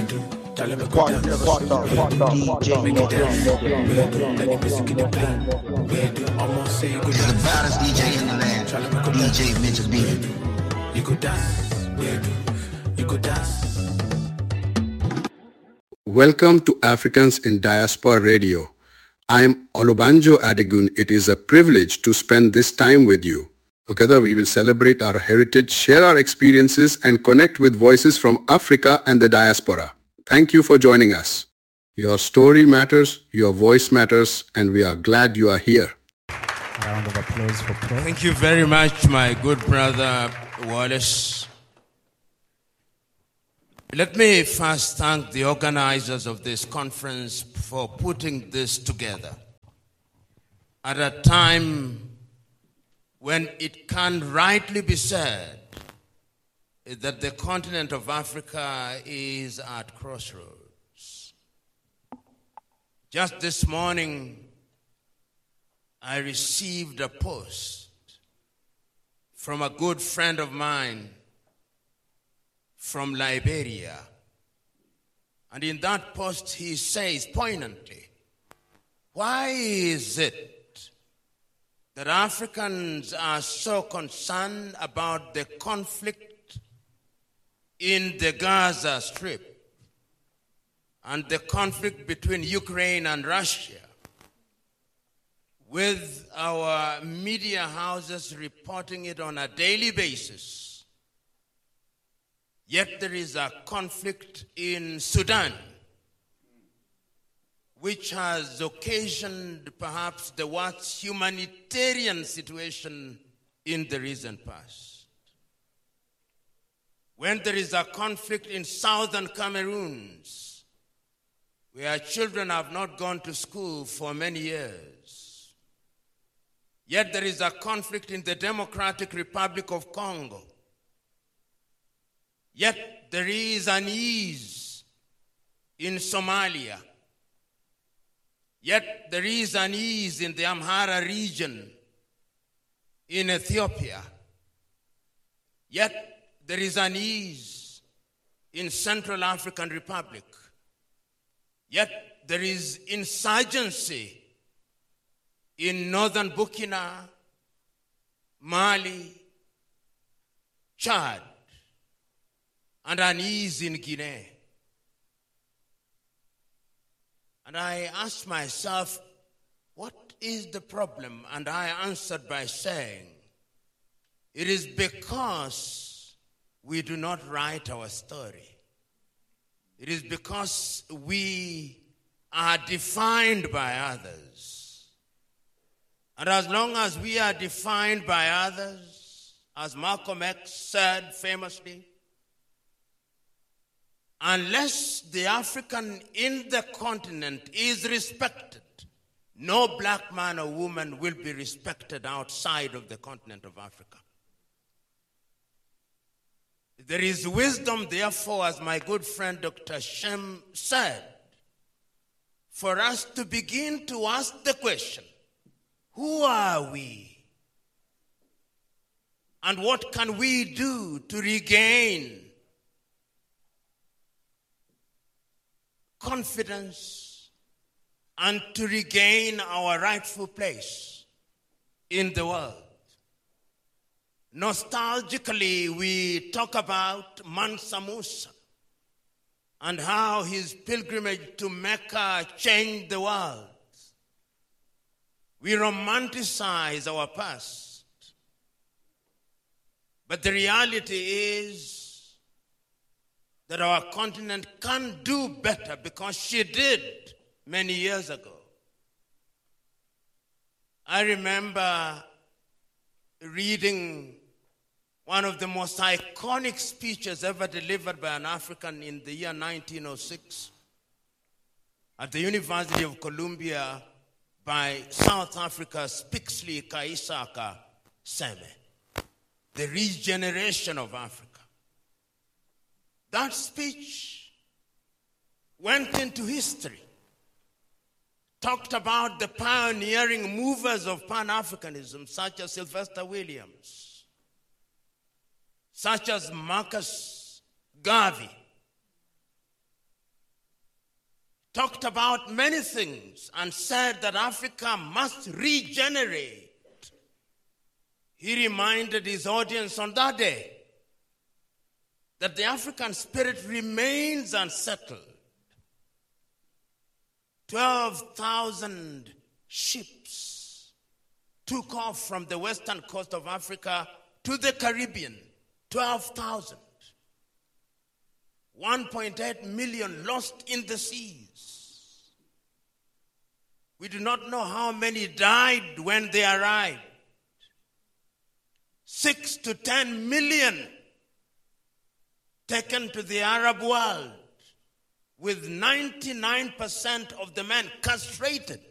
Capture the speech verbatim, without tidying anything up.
Tell him to go dance. D J make it dance. Let the music in the play. Almost say you go dance. It's the baddest D J in the land. D J Mitchell B. You go dance. You go dance. Welcome to Africans in Diaspora Radio. I'm Olubanjo Adegun. It is a privilege to spend this time with you. Together we will celebrate our heritage, share our experiences, and connect with voices from Africa and the diaspora. Thank you for joining us. Your story matters, your voice matters, and we are glad you are here. A round of applause for Paul. Thank you very much, my good brother Wallace. Let me first thank the organizers of this conference for putting this together at a time when it can rightly be said that the continent of Africa is at crossroads. Just this morning, I received a post from a good friend of mine from Liberia. And in that post, he says poignantly, why is it that Africans are so concerned about the conflict in the Gaza Strip and the conflict between Ukraine and Russia, with our media houses reporting it on a daily basis? Yet there is a conflict in Sudan, which has occasioned perhaps the worst humanitarian situation in the recent past. When there is a conflict in southern Cameroon, where children have not gone to school for many years, yet there is a conflict in the Democratic Republic of Congo, yet there is an ease in Somalia, yet there is an ease in the Amhara region in Ethiopia, yet there is an ease in Central African Republic, yet there is insurgency in northern Burkina, Mali, Chad, and an ease in Guinea. And I asked myself, what is the problem? And I answered by saying, it is because we do not write our story. It is because we are defined by others. And as long as we are defined by others, as Malcolm X said famously, unless the African in the continent is respected, no black man or woman will be respected outside of the continent of Africa. There is wisdom, therefore, as my good friend Doctor Shem said, for us to begin to ask the question, who are we? And what can we do to regain confidence and to regain our rightful place in the world? Nostalgically, we talk about Mansa Musa and how his pilgrimage to Mecca changed the world. We romanticize our past. But the reality is that our continent can do better because she did many years ago. I remember reading one of the most iconic speeches ever delivered by an African in the year nineteen oh six at the University of Columbia by South Africa's Pixley Kaisaka Seme, the regeneration of Africa. That speech went into history, talked about the pioneering movers of Pan-Africanism, such as Sylvester Williams, such as Marcus Garvey, about many things and said that Africa must regenerate. He reminded his audience on that day that the African spirit remains unsettled. twelve thousand ships took off from the western coast of Africa to the Caribbean. twelve thousand. one point eight million lost in the seas. We do not know how many died when they arrived. Six to ten million taken to the Arab world, with ninety-nine percent of the men castrated.